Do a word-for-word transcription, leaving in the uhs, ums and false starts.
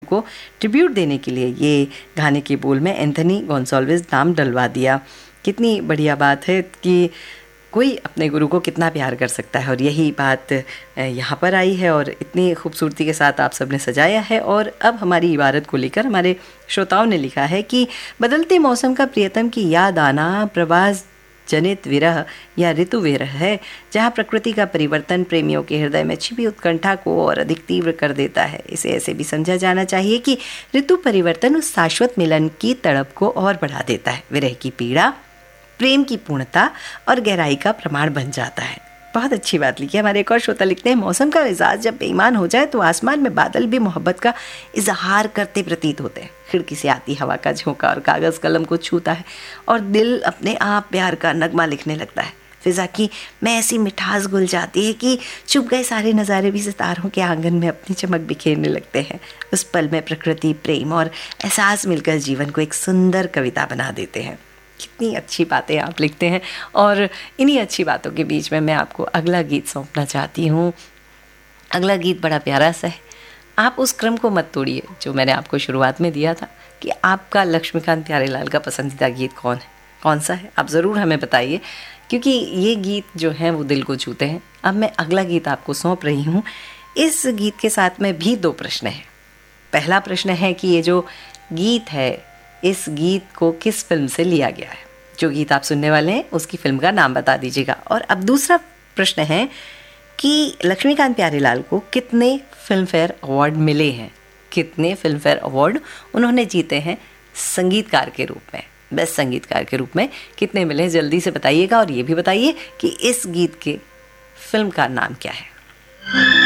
को ट्रिब्यूट देने के लिए ये गाने के बोल में एंथनी गोंसाल्विस नाम डलवा दिया। कितनी बढ़िया बात है कि कोई अपने गुरु को कितना प्यार कर सकता है, और यही बात यहाँ पर आई है और इतनी खूबसूरती के साथ आप सबने सजाया है। और अब हमारी इबारत को लेकर हमारे श्रोताओं ने लिखा है कि बदलते मौसम का प्रियतम की याद आना प्रवास जनित विरह या ऋतु विरह है, जहाँ प्रकृति का परिवर्तन प्रेमियों के हृदय में छिपी उत्कंठा को और अधिक तीव्र कर देता है। इसे ऐसे भी समझा जाना चाहिए कि ऋतु परिवर्तन उस शाश्वत मिलन की तड़प को और बढ़ा देता है। विरह की पीड़ा प्रेम की पूर्णता और गहराई का प्रमाण बन जाता है। बहुत अच्छी बात लिखी है। हमारे एक और श्रोता लिखते हैं, मौसम का मिजाज जब बेईमान हो जाए तो आसमान में बादल भी मोहब्बत का इजहार करते प्रतीत होते हैं। खिड़की से आती हवा का झोंका और कागज़ कलम को छूता है और दिल अपने आप प्यार का नगमा लिखने लगता है। फिजा की में ऐसी मिठास घुल जाती है कि छुप गए सारे नज़ारे भी सितारों के आंगन में अपनी चमक बिखेरने लगते हैं। उस पल में प्रकृति, प्रेम और एहसास मिलकर जीवन को एक सुंदर कविता बना देते हैं। कितनी अच्छी बातें आप लिखते हैं। और इन्हीं अच्छी बातों के बीच में मैं आपको अगला गीत सौंपना चाहती हूँ। अगला गीत बड़ा प्यारा सा है। आप उस क्रम को मत तोड़िए जो मैंने आपको शुरुआत में दिया था कि आपका लक्ष्मीकांत प्यारेलाल का पसंदीदा गीत कौन है, कौन सा है, आप ज़रूर हमें बताइए, क्योंकि ये गीत जो हैं वो दिल को छूते हैं। अब मैं अगला गीत आपको सौंप रही हूँ। इस गीत के साथ में भी दो प्रश्न हैं। पहला प्रश्न है कि ये जो गीत है, इस गीत को किस फिल्म से लिया गया है। जो गीत आप सुनने वाले हैं उसकी फिल्म का नाम बता दीजिएगा। और अब दूसरा प्रश्न है कि लक्ष्मीकांत प्यारेलाल को कितने फिल्म फेयर अवार्ड मिले हैं, कितने फिल्म फेयर अवार्ड उन्होंने जीते हैं संगीतकार के रूप में, बेस्ट संगीतकार के रूप में कितने मिले हैं, जल्दी से बताइएगा। और ये भी बताइए कि इस गीत के फिल्म का नाम क्या है।